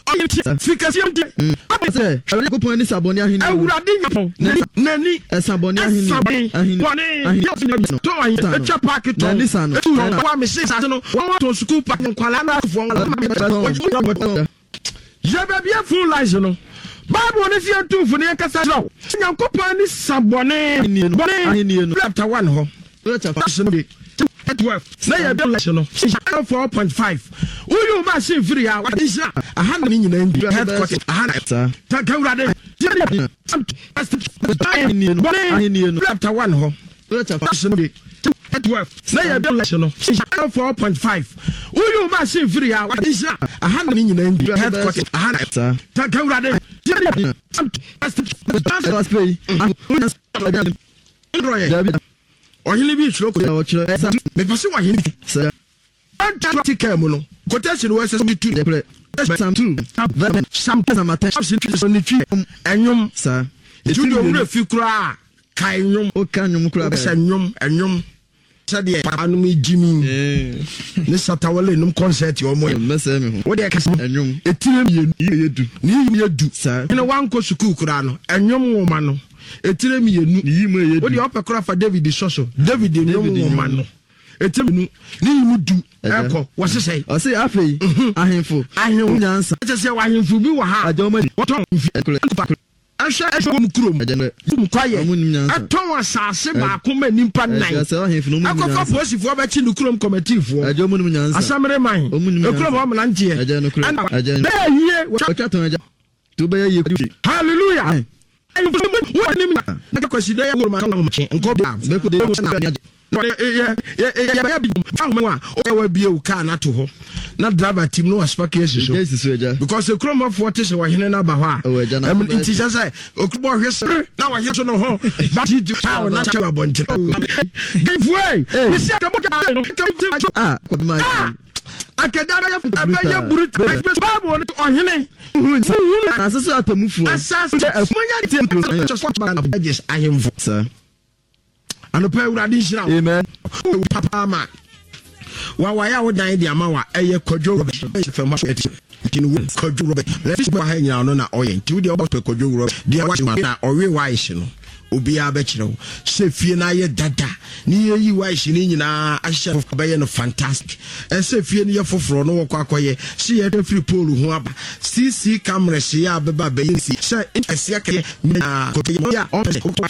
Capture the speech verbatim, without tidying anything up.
fikasiam de say go point ni saboni ahini awurade nyapo nani saboni ahini ahini to ahini echa park to nani sano wa me say sa no wa to school park nkwala na fo ya ba bia full life no Bible ne fie tu fu ne kasa no nyankopon ni saboni boni chapter one ho chapter twelve na ya be life no four point five uyu machine free ya wa isha aha na nyina ndi headquarters aha ta ka urade chapter one ho chapter twelve na ya be life no four point five uyu machine free ya wa isha aha na nyina ndi headquarters aha ta ka urade ohili bi chiro ko me pase wa hili sir anti kemu no quotation was seventy-two some two some some attention seventy-three enyum sir studio mu fi kura kai nyum o kan nyum kura be nyum enyum sade anu mi jimi eh ne satawale num concert yo mo mese me ho wo de kase enyum etire mi yedu ni yi yedu sir ina wan ko school kura no enyum woma no etire mi yenu ni yimu yedu wo de opekora fa David Soso David enyum woma no etire nu ni yimu du eko wo sesai o se afei ahemfo ahemfo nyansa se wa ahemfo bi wa ha ajoma wo ton Asha asha mu kurom mu kwaye aton asase ba ko ma nimpa nine akofo posifo ba chi nukurom committee fo asamre man ekurom o mlantie be yie to be yie hallelujah na ko sida ya ngoro ma nko be ko de no ya ya ya bi fangwa o wa bi e ka na to ho na driver team no aspa case so because ekurom of forty se wa hene na ba ho a em it is say okubo hwese na wa hye so no ho but you how na cha ba bonje give way we see ka mo ah ko ma akadara ya abaya burut Bible no ohene asase atamufu asase monya team just what man of judges I am sir and pray urade hira amen papa ma wa wa ya wodan dia ma wa eye kodwo fema tinu kodwo robe let's go ha nya no na oye nti de obo kodwo robe dia wa na owe wa ishi no obi a be kire se fie na ye dada ni yi wa ishi ni nyina ahye be ye no fantastic e se fie ni ye foforo no wokọ akoye se ye de free pole hu aba cc camera se ya be ba be yi se ese ke na ko ya